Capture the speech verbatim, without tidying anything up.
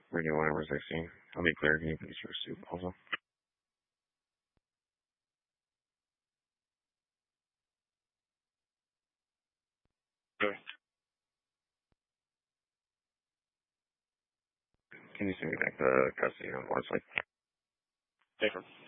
Radio one over sixteen. I'll be clear. Can you please your soup also? Okay. Can you send me back the custody on Worsley? Take her.